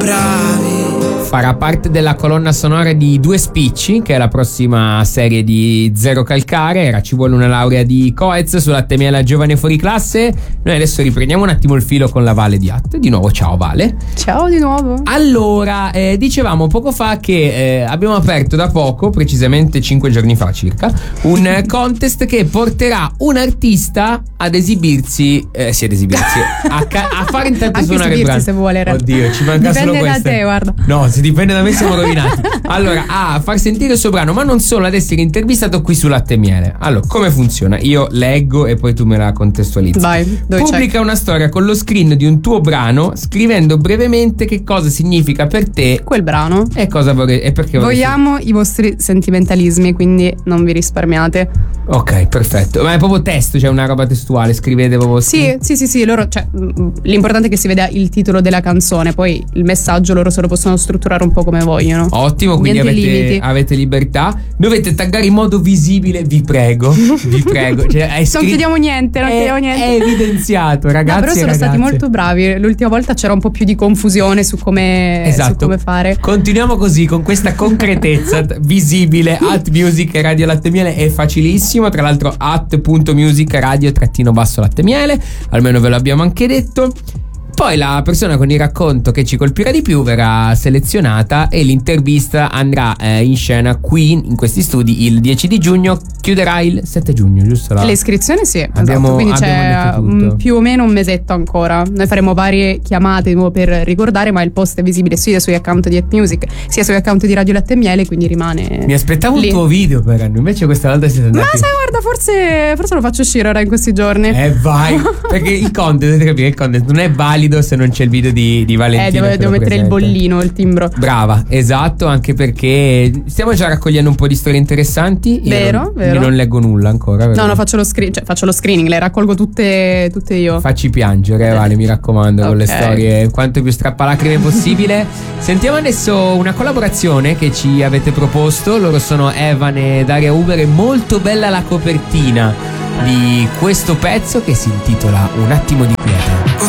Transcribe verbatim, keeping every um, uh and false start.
bravi. Farà parte della colonna sonora di Due Spicci, che è la prossima serie di Zero Calcare. Era Ci vuole una laurea di Coez su Latte Miele Giovane Fuori Classe. Noi adesso riprendiamo un attimo il filo con la Vale di Att. Di nuovo ciao Vale. Ciao di nuovo. Allora, eh, dicevamo poco fa che eh, abbiamo aperto da poco, precisamente cinque giorni fa circa, un contest che porterà un artista ad esibirsi, eh, sì ad esibirsi, a, ca- a fare intanto Anche suonare il brano. se vuole. Oddio, ci manca Dipende solo questo. da te, guarda. No, se dipende da me siamo rovinati. Allora, a far sentire il suo brano, ma non solo, ad essere intervistato qui su Latte Miele. Allora, come funziona? Io leggo e poi tu me la contestualizzi. Vai, dove Pubblica c'è? una storia con lo screen di un tuo brano, scrivendo brevemente che cosa significa per te Quel brano. e cosa vorrei e perché vorresti. Vogliamo i vostri sentimentalismi, quindi non vi risparmiate. Ok, perfetto. Ma è proprio testo, cioè una roba testuale, scrivete proprio. Sì, sì, sì, sì, loro, cioè, mh, l'importante è che si veda il titolo della canzone, poi il messaggio loro se lo possono strutturare un po' come vogliono. Ottimo, quindi Niente avete, limiti. avete libertà. Dovete taggare in modo visibile, vi prego. Vi prego. Cioè, è scritto, Non chiediamo niente, non è, chiediamo niente. È evidenziato, ragazzi. No, però sono e stati ragazze. molto bravi. L'ultima volta c'era un po' più di confusione su come, Esatto. su come fare. Continuiamo così, con questa concretezza visibile. At Music Radio Latte Miele è facilissimo. Tra l'altro at.music radio trattino basso Latte Miele, almeno ve lo abbiamo anche detto. Poi la persona con il racconto che ci colpirà di più verrà selezionata e l'intervista andrà eh, in scena qui in questi studi il dieci di giugno, chiuderà il sette giugno, giusto? La... Le iscrizioni sì, Abbiamo- esatto. Quindi abbiamo c'è detto tutto. un- più o meno un mesetto ancora. Noi faremo varie chiamate di nuovo per ricordare, ma il post è visibile sia sui account di At Music sia sui account di Radio Latte Miele, quindi rimane. Mi aspettavo lì. un tuo video per anno, invece questa volta siete andati. Ma sai, guarda, forse, forse lo faccio uscire ora in questi giorni. Eh vai, perché il content, dovete capire, il content non è valido se non c'è il video di, di Valentina. Eh, devo, che devo lo mettere il presenta. bollino, il timbro. Brava, esatto, anche perché stiamo già raccogliendo un po' di storie interessanti. Io Vero, non, vero. Io non leggo nulla ancora. No, no, faccio lo, screen, cioè, faccio lo screening, le raccolgo tutte, tutte io. Facci piangere, Vale, mi raccomando, con le Ok. storie quanto più strappalacrime possibile. Sentiamo adesso una collaborazione che ci avete proposto. Loro sono Evan e Daria Uber. È molto bella la copertina di questo pezzo che si intitola Un attimo di quiete.